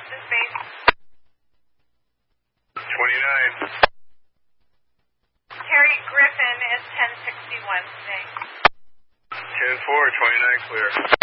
to space. 29. Harry Griffin is 1061 today. 10-4, 29 clear.